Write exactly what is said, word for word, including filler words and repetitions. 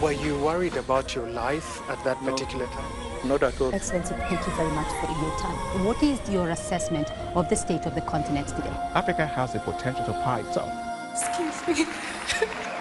Were you worried about your life at that No. particular time? Not at all. Excellency, thank you very much for your time. What is your assessment of the state of the continent today? Africa has the potential to power itself. Excuse me.